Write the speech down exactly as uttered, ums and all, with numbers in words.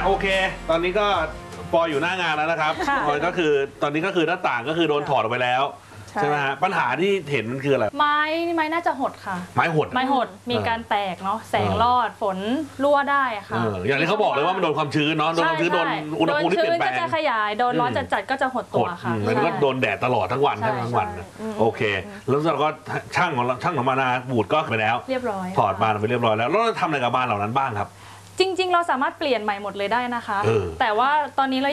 โอเคตอนนี้ก็ปออยู่หน้างานแล้วนะครับปอก็คือตอนนี้ก็คือหน้าต่างก็คือโดนถอดออกไปแล้วใช่ไหมฮะปัญหาที่เห็นคืออะไรไม้ไม้น่าจะหดค่ะไม้หดไม้หดมีการแตกเนาะแสงรอดฝนรั่วได้ค่ะอย่างที่เขาบอกเลยว่ามันโดนความชื้นเนาะโดนความชื้นโดนอุณหภูมิที่เปลี่ยนแปลงก็จะขยายโดนร้อนจัดๆก็จะหดตัวค่ะมันก็โดนแดดตลอดทั้งวันทั้งวันโอเคแล้วเราก็ช่างของช่างของมานาบูดก็ไปแล้วเรียบร้อยถอดมาไปเรียบร้อยแล้วแล้วเราทำอะไรกับบ้านเหล่านั้นบ้างครับจริงๆเราสามารถเปลี่ยนใหม่หมดเลยได้นะคะแต่ว่าตอนนี้เรา